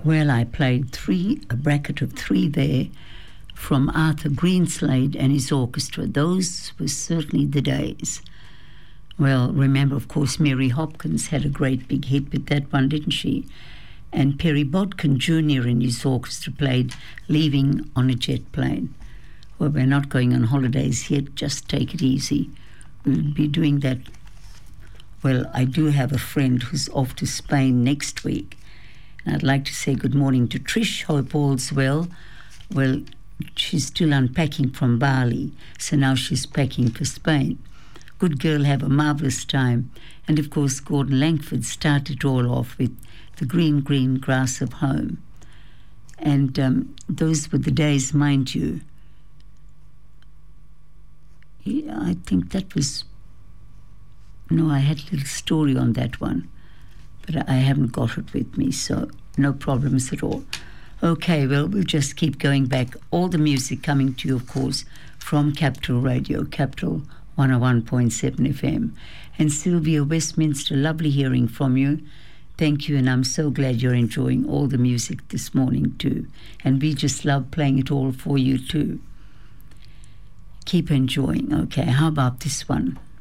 Well, I played a bracket of 3 there from Arthur Greenslade and his orchestra. Those were certainly the days. Well, remember, of course, Mary Hopkins had a great big hit with that one, didn't she? And Perry Bodkin Jr. and his orchestra played Leaving on a Jet Plane. Well, we're not going on holidays yet, just take it easy. We'll be doing that. Well, I do have a friend who's off to Spain next week. And I'd like to say good morning to Trish. Hope all's well. Well, she's still unpacking from Bali, so now she's packing for Spain. Good girl, have a marvellous time. And of course, Gordon Langford started it all off with The Green, Green Grass of Home. And those were the days, mind you. Yeah, I think that was... No, I had a little story on that one, but I haven't got it with me, so no problems at all. Okay, well, we'll just keep going back. All the music coming to you, of course, from Capital Radio, Capital 101.7 FM. And Sylvia Westminster, lovely hearing from you. Thank you, and I'm so glad you're enjoying all the music this morning too. And we just love playing it all for you too. Keep enjoying. Okay, how about this one?